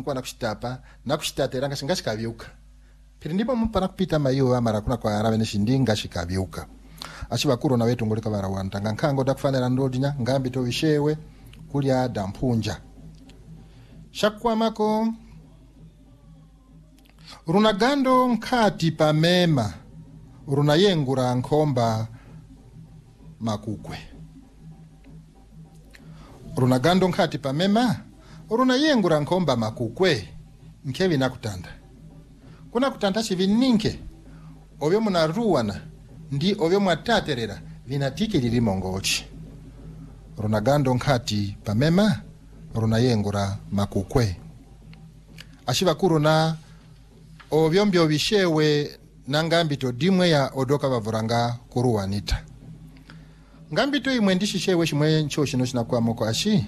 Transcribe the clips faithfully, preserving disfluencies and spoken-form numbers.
kwa nakushitapa nakushitatera ngashikavyuka pili ndipo mpana kupita mayo amara kuna kwa arabe nishindinga shikavyuka ashibakuru na wetu ngolika bara wantanga nkango dakufanira ndodinya ngambi to vishewe kulya dampunja shakwa mako runagando nkati pamema runayengura nkomba makukwe runagando nkati pamema runayengura nkomba makukwe nkevi nakutanda kuna kutanda shivininke ovyo munaruwana ndi ovyo mwataterera vinatiki lilimo ngochi runagando nkati pamema runayengura makukwe ashibakuru na ovyo mbyo vishewe na ngambito dimwe ya odoka bavuranga kuruwanita ngambito imwe ndishishewe shimwe ncho shino shinakuwa moko ashi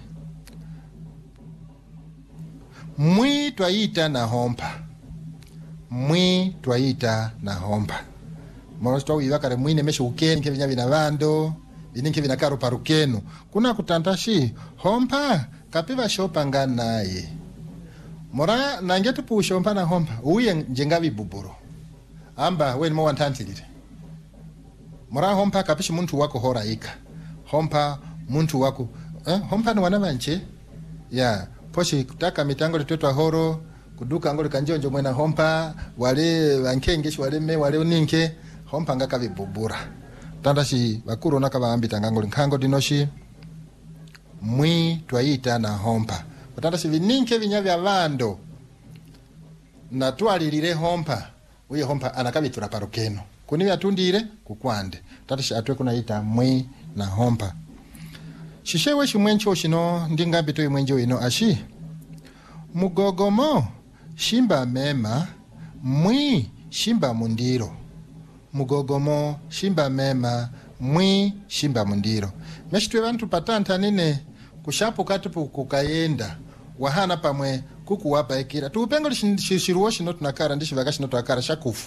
mwi twaita na hompa mwi twaita na hompa morosto wivakare mwine mesho ukeni ke vinya vina vando vininke vina karo parukenu kuna kutantashi hompa kapiva shopa nganaye mora nangetu pu shompa na hompa uye njengavi buburo amba weni mo wantantilire mora hompa kapishi muntu wako hora ika hompa muntu wako eh hompa ni wanavanche ya poshi kutaka mitango litotwa horo kuduka ngoli kanjonjo mwena hompa wale wankengeshi wale me wale ninke hompa ngaka vibubura tandashi bakuru nakabambita ngangoli nkango dinoshi mwi twaita na hompa tandashi vininke vinyavya vando na twalilire hompa uye hompa anakabitura parokeno kuni yatundire kukwande tandashi atwe kunaita mwi na hompa shishewe shimwencho shino ndingambito imwenjo ino ashi mugogomo shimba mema mwi shimba mundiro mugogomo shimba mema mwi shimba mundiro meshitwe bantu patanta nine kushapu katupu kukayenda wahana pamwe kuku wapa ekira tuupengo lishiruwa shino tunakara ndishi vaka shino tunakara shakufu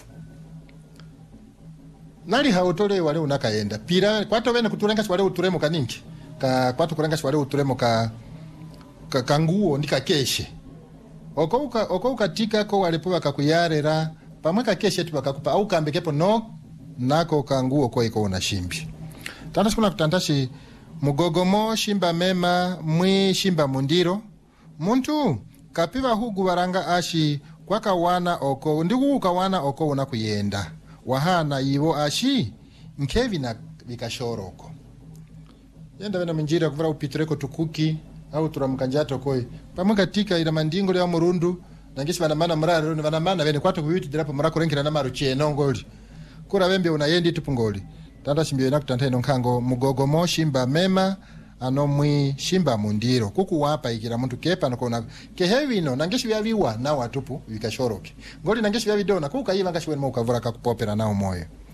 nali hautole wale unakayenda pira kwato wene kuturenga wale uturemo kaninki ka kwato kurenga wale uturemo ka ka kanguo ndika keshe oko uka oko ukatika ko walipo bakakuyarera pamwe ka keshe tu bakakupa au kambekepo no nako kanguo ko iko na shimbi tanda sikuna kutandashi mugogomo shimba mema mwi shimba mundiro muntu kapiva hugu waranga ashi kwaka wana oko ndiku kawana oko unakuyenda wahana iwo ashi nkevi na vikashoroko yenda wena minjira kuvara upitireko tukuki au turamukanjato koi pamwe katika ila mandingo ya murundu nangishi vanamana mraro ni vanamana vene kwatu kuwiti dirapo mrako renkira na maru cheno ngoli kura wembe unayendi tupungoli tanda shimbio ina kutanta ino nkango mugogomo shimba mema ano mwi shimba mundiro kuku wapa ikira muntu kepa nukona kehevi ino nangishi vya na watupu vikashoroke ngoli nangishi vya vidona kuka hiva ngashi wenu mukavura kakupopera nao moyo